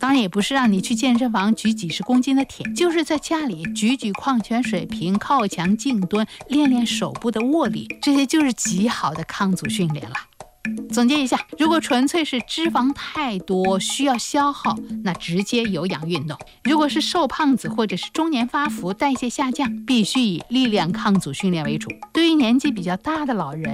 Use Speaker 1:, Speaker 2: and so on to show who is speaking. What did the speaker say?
Speaker 1: 当然也不是让你去健身房举几十公斤的铁，就是在家里举举矿泉水瓶，靠墙静蹲，练练手部的握力，这些就是极好的抗阻训练了。总结一下，如果纯粹是脂肪太多需要消耗，那直接有氧运动；如果是瘦胖子或者是中年发福代谢下降，必须以力量抗阻训练为主。对于年纪比较大的老人，